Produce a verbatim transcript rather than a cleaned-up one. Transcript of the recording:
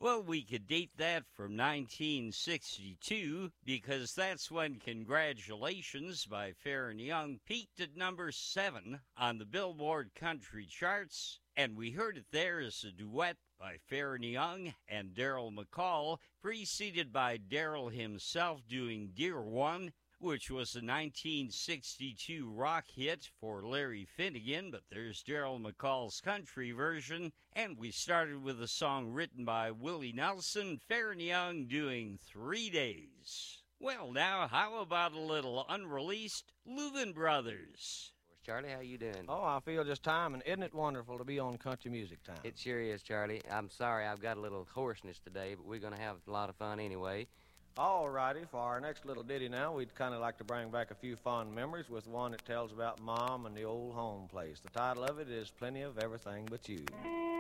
Well, we could date that from nineteen sixty-two because that's when Congratulations by Faron Young peaked at number seven on the Billboard Country Charts, and we heard it there as a duet by Faron Young and Daryl McCall, preceded by Daryl himself doing Dear One, which was a nineteen sixty-two rock hit for Larry Finnegan, but there's Daryl McCall's country version. And we started with a song written by Willie Nelson, Faron Young doing Three Days. Well, now, how about a little unreleased Louvin Brothers? Charlie, how you doing? Oh, I feel just time, and isn't it wonderful to be on Country Music Time? It sure is, Charlie. I'm sorry I've got a little hoarseness today, but we're going to have a lot of fun anyway. All righty, for our next little ditty now, we'd kind of like to bring back a few fond memories with one that tells about Mom and the old home place. The title of it is Plenty of Everything But You.